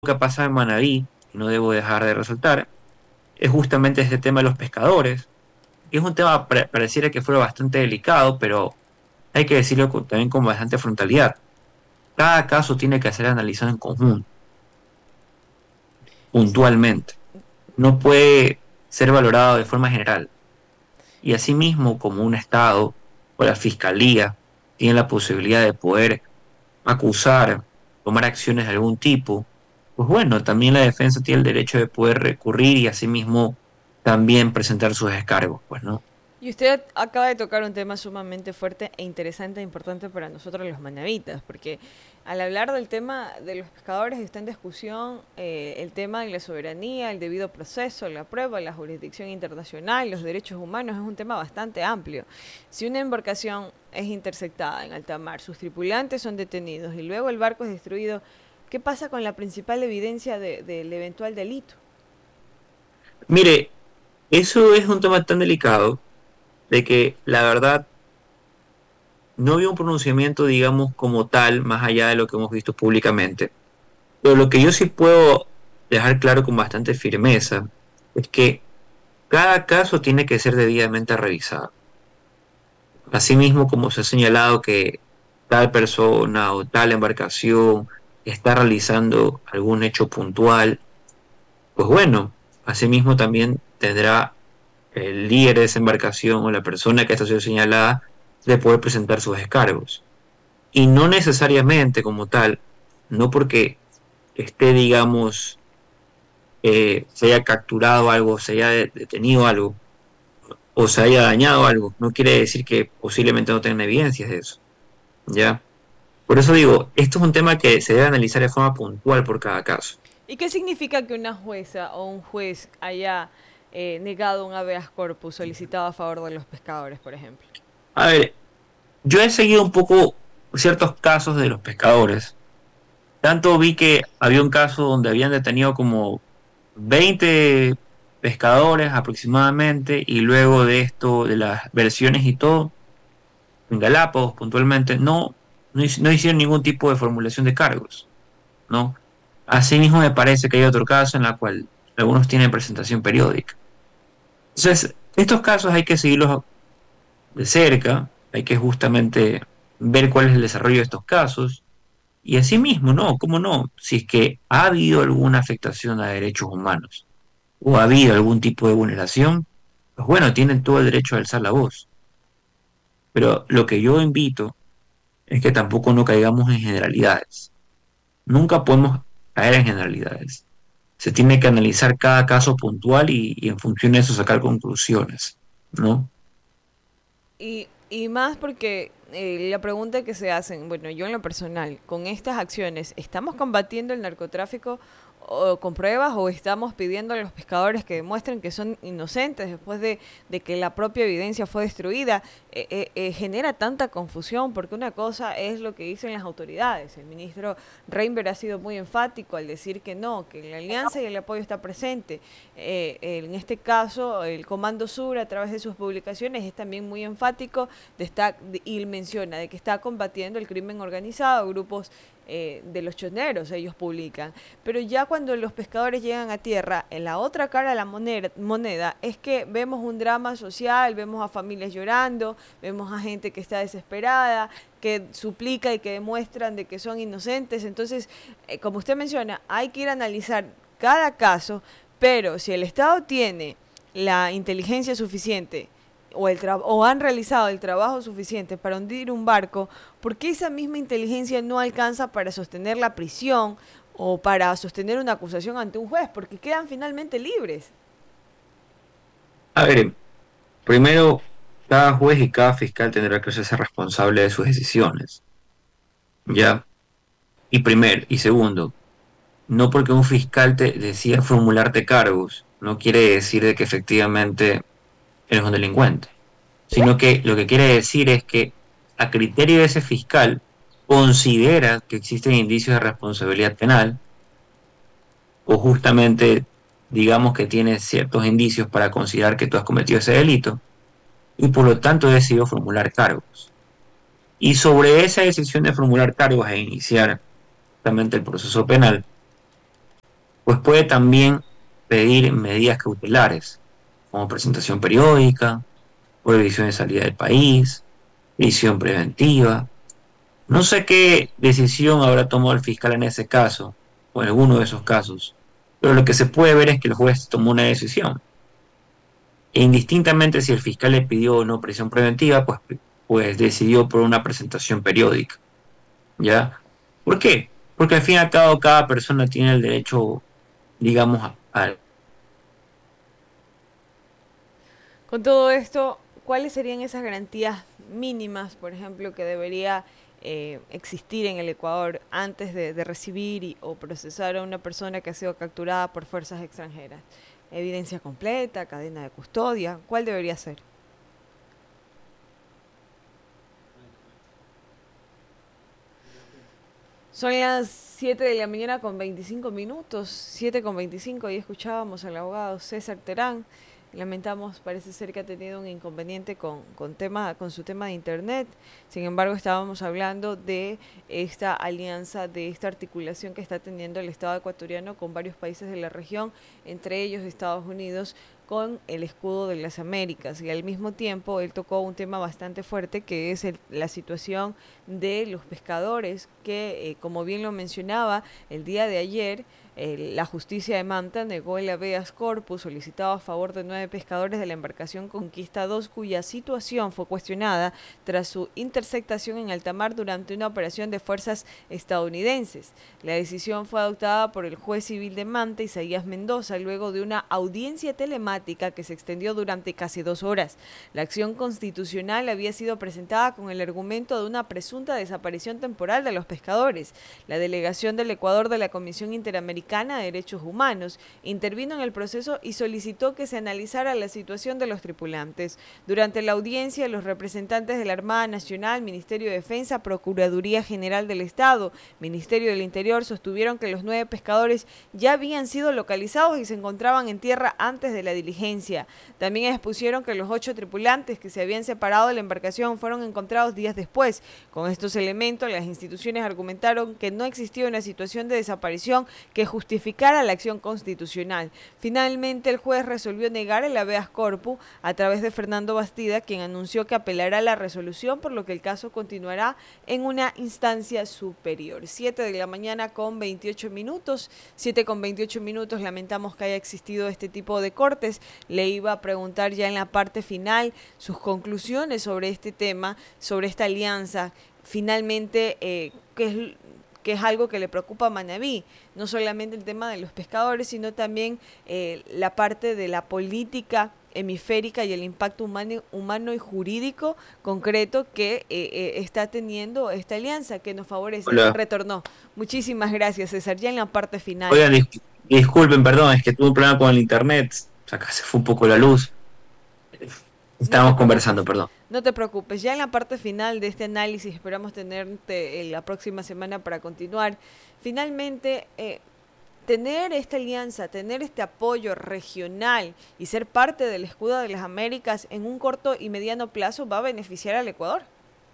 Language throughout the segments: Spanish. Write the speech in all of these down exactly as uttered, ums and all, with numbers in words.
que pasa en Manabí, y no debo dejar de resaltar, es justamente este tema de los pescadores. Y es un tema, pare- pareciera que fuera bastante delicado, pero hay que decirlo con- también con bastante frontalidad. Cada caso tiene que ser analizado en conjunto, Es- puntualmente. No puede ser valorado de forma general. Y asimismo, como un Estado o la Fiscalía tiene la posibilidad de poder acusar, tomar acciones de algún tipo, pues bueno, también la defensa tiene el derecho de poder recurrir y asimismo también presentar sus descargos, pues, ¿no? Y usted acaba de tocar un tema sumamente fuerte e interesante e importante para nosotros los manavitas, porque al hablar del tema de los pescadores está en discusión eh, el tema de la soberanía, el debido proceso, la prueba, la jurisdicción internacional, los derechos humanos, es un tema bastante amplio. Si una embarcación es interceptada en alta mar, sus tripulantes son detenidos y luego el barco es destruido, ¿qué pasa con la principal evidencia de- del eventual delito? Mire, eso es un tema tan delicado de que la verdad no había un pronunciamiento, digamos, como tal, más allá de lo que hemos visto públicamente. Pero lo que yo sí puedo dejar claro con bastante firmeza es que cada caso tiene que ser debidamente revisado. Asimismo, como se ha señalado que tal persona o tal embarcación está realizando algún hecho puntual, pues bueno, asimismo también tendrá el líder de esa embarcación o la persona que está siendo señalada de poder presentar sus descargos. Y no necesariamente como tal, no porque esté, digamos, eh, se haya capturado algo, se haya de- detenido algo o se haya dañado algo, no quiere decir que posiblemente no tengan evidencias de eso, ¿ya? Por eso digo, esto es un tema que se debe analizar de forma puntual por cada caso. ¿Y qué significa que una jueza o un juez haya eh, negado un habeas corpus solicitado a favor de los pescadores, por ejemplo? A ver, yo he seguido un poco ciertos casos de los pescadores. Tanto vi que había un caso donde habían detenido como veinte pescadores aproximadamente y luego de esto, de las versiones y todo, en Galápagos puntualmente, no, no, hic- no hicieron ningún tipo de formulación de cargos, ¿no? Asimismo me parece que hay otro caso en la cual algunos tienen presentación periódica. Entonces, estos casos hay que seguirlos de cerca, hay que justamente ver cuál es el desarrollo de estos casos. Y asimismo, no, ¿cómo no? Si es que ha habido alguna afectación a derechos humanos o ha habido algún tipo de vulneración, pues bueno, tienen todo el derecho a alzar la voz. Pero lo que yo invito es que tampoco no caigamos en generalidades. Nunca podemos caer en generalidades. Se tiene que analizar cada caso puntual y, y en función de eso sacar conclusiones, ¿no? Y, y más porque eh, la pregunta que se hacen, bueno, yo en lo personal, con estas acciones, ¿estamos combatiendo el narcotráfico o, con pruebas o estamos pidiendo a los pescadores que demuestren que son inocentes después de, de que la propia evidencia fue destruida? Eh, eh, eh, genera tanta confusión porque una cosa es lo que dicen las autoridades. El ministro Reinberg ha sido muy enfático al decir que no, que la alianza y el apoyo está presente. Eh, en este caso, el Comando Sur, a través de sus publicaciones, es también muy enfático de estar, de, y menciona de que está combatiendo el crimen organizado, grupos eh, de los choneros, ellos publican. Pero ya cuando los pescadores llegan a tierra, en la otra cara de la moneda, moneda es que vemos un drama social, vemos a familias llorando, vemos a gente que está desesperada, que suplica y que demuestran de que son inocentes. Entonces, eh, como usted menciona, hay que ir a analizar cada caso, pero si el Estado tiene la inteligencia suficiente o, el o han realizado el trabajo suficiente para hundir un barco, ¿por qué esa misma inteligencia no alcanza para sostener la prisión o para sostener una acusación ante un juez? Porque quedan finalmente libres. A ver, primero, cada juez y cada fiscal tendrá que hacerse responsable de sus decisiones, ¿ya? Y primero, y segundo, no porque un fiscal te decida formularte cargos, no quiere decir de que efectivamente eres un delincuente, sino que lo que quiere decir es que a criterio de ese fiscal considera que existen indicios de responsabilidad penal o justamente digamos que tiene ciertos indicios para considerar que tú has cometido ese delito y por lo tanto decidió formular cargos. Y sobre esa decisión de formular cargos e iniciar justamente el proceso penal, pues puede también pedir medidas cautelares, como presentación periódica, prohibición de salida del país, prisión preventiva. No sé qué decisión habrá tomado el fiscal en ese caso, o en alguno de esos casos, pero lo que se puede ver es que el juez tomó una decisión. E indistintamente si el fiscal le pidió o no prisión preventiva, pues, pues decidió por una presentación periódica, ¿ya? ¿Por qué? Porque al fin y al cabo cada persona tiene el derecho, digamos, a, a- Con todo esto, ¿cuáles serían esas garantías mínimas, por ejemplo, que debería eh, existir en el Ecuador antes de, de recibir y, o procesar a una persona que ha sido capturada por fuerzas extranjeras? Evidencia completa, cadena de custodia, ¿cuál debería ser? Son las siete de la mañana con veinticinco minutos, siete con veinticinco, y escuchábamos al abogado César Terán. Lamentamos, parece ser que ha tenido un inconveniente con, con, tema, con su tema de internet. Sin embargo, estábamos hablando de esta alianza, de esta articulación que está teniendo el Estado ecuatoriano con varios países de la región, entre ellos Estados Unidos, con el escudo de las Américas. Y al mismo tiempo él tocó un tema bastante fuerte, que es el, la situación de los pescadores que, eh, como bien lo mencionaba, el día de ayer eh, la justicia de Manta negó el habeas corpus solicitado a favor de nueve pescadores de la embarcación Conquista dos, cuya situación fue cuestionada tras su interceptación en alta mar durante una operación de fuerzas estadounidenses. La decisión fue adoptada por el juez civil de Manta, Isaías Mendoza, luego de una audiencia telemática que se extendió durante casi dos horas. La acción constitucional había sido presentada con el argumento de una presunta desaparición temporal de los pescadores. La delegación del Ecuador de la Comisión Interamericana de Derechos Humanos intervino en el proceso y solicitó que se analizara la situación de los tripulantes. Durante la audiencia, los representantes de la Armada Nacional, Ministerio de Defensa, Procuraduría General del Estado, Ministerio del Interior sostuvieron que los nueve pescadores ya habían sido localizados y se encontraban en tierra antes de la diligencia. También expusieron que los ocho tripulantes que se habían separado de la embarcación fueron encontrados días después. Con estos elementos, las instituciones argumentaron que no existía una situación de desaparición que justificara la acción constitucional. Finalmente, el juez resolvió negar el habeas corpus a través de Fernando Bastida, quien anunció que apelará la resolución, por lo que el caso continuará en una instancia superior. siete de la mañana con veintiocho minutos, siete con veintiocho minutos, lamentamos que haya existido este tipo de cortes. Le iba a preguntar ya en la parte final sus conclusiones sobre este tema, sobre esta alianza. Finalmente, eh, ¿qué es que es algo que le preocupa a Manabí, no solamente el tema de los pescadores, sino también eh, la parte de la política hemisférica y el impacto humano, humano y jurídico concreto que eh, eh, está teniendo esta alianza que nos favorece. Hola. Retornó. Muchísimas gracias, César. Ya en la parte final. Oigan, dis- disculpen, perdón, es que tuve un problema con el internet, acá se fue un poco la luz. No te Estábamos conversando, preocupes. perdón. No te preocupes, ya en la parte final de este análisis esperamos tenerte la próxima semana para continuar. Finalmente, eh, tener esta alianza, tener este apoyo regional y ser parte del escudo de las Américas en un corto y mediano plazo va a beneficiar al Ecuador.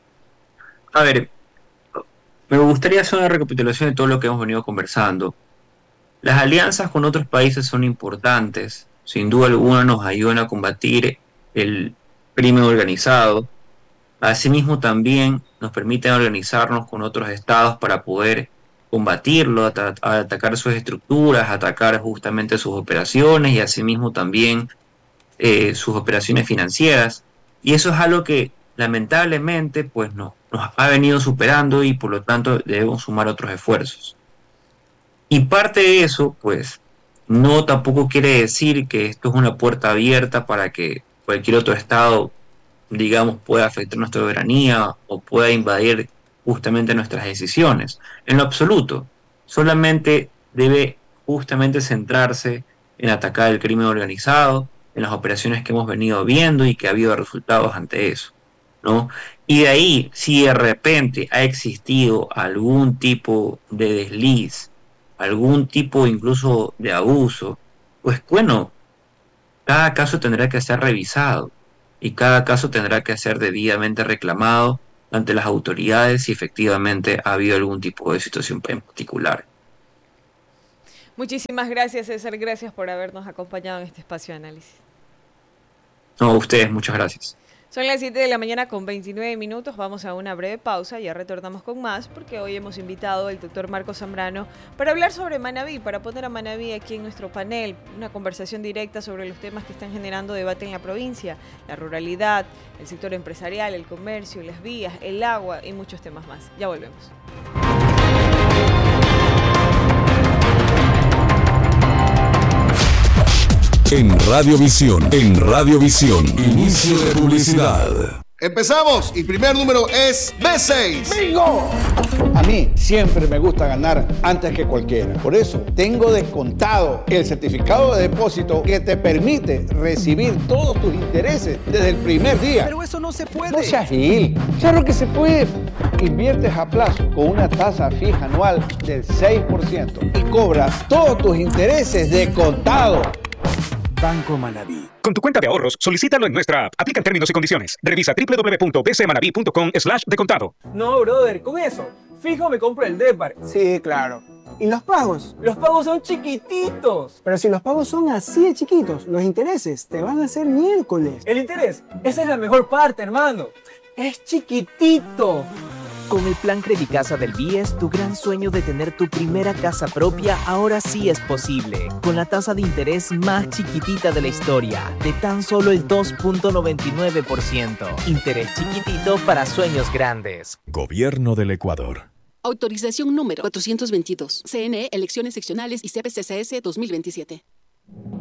A ver, me gustaría hacer una recapitulación de todo lo que hemos venido conversando. Las alianzas con otros países son importantes, sin duda alguna nos ayudan a combatir el crimen organizado. Asimismo, también nos permiten organizarnos con otros estados para poder combatirlo, ata- a atacar sus estructuras, atacar justamente sus operaciones y asimismo también eh, sus operaciones financieras. Y eso es algo que lamentablemente pues no, nos ha venido superando y por lo tanto debemos sumar otros esfuerzos. Y parte de eso, pues, no tampoco quiere decir que esto es una puerta abierta para que cualquier otro estado, digamos, pueda afectar nuestra soberanía o pueda invadir justamente nuestras decisiones. En lo absoluto, solamente debe justamente centrarse en atacar el crimen organizado, en las operaciones que hemos venido viendo y que ha habido resultados ante eso, ¿no? Y de ahí, si de repente ha existido algún tipo de desliz, algún tipo incluso de abuso, pues bueno, cada caso tendrá que ser revisado y cada caso tendrá que ser debidamente reclamado ante las autoridades si efectivamente ha habido algún tipo de situación en particular. Muchísimas gracias, César. Gracias por habernos acompañado en este espacio de análisis. No, a ustedes, muchas gracias. Son las siete de la mañana con veintinueve minutos. Vamos a una breve pausa. Ya retornamos con más porque hoy hemos invitado al doctor Marco Zambrano para hablar sobre Manabí, para poner a Manabí aquí en nuestro panel. Una conversación directa sobre los temas que están generando debate en la provincia. La ruralidad, el sector empresarial, el comercio, las vías, el agua y muchos temas más. Ya volvemos. En Radiovisión, en Radiovisión, inicio de publicidad. Empezamos y primer número es B seis. ¡Bingo! A mí siempre me gusta ganar antes que cualquiera. Por eso tengo descontado el certificado de depósito que te permite recibir todos tus intereses desde el primer día. Pero eso no se puede. No seas gil. Claro que se puede. Inviertes a plazo con una tasa fija anual del seis por ciento y cobras todos tus intereses de contado. Banco Manabí. Con tu cuenta de ahorros, solicítalo en nuestra app. Aplican términos y condiciones. Revisa doble u doble u doble u punto b c manabi punto com slash de contado. No, brother, con eso, fijo me compro el Depar. Sí, claro. ¿Y los pagos? Los pagos son chiquititos. Pero si los pagos son así de chiquitos, los intereses te van a hacer miércoles. El interés, esa es la mejor parte, hermano. Es chiquitito. Con el plan Credicasa del B I E S, tu gran sueño de tener tu primera casa propia ahora sí es posible. Con la tasa de interés más chiquitita de la historia, de tan solo el dos punto noventa y nueve por ciento. Interés chiquitito para sueños grandes. Gobierno del Ecuador. Autorización número cuatrocientos veintidós. C N E, Elecciones Seccionales y C P C C S dos mil veintisiete.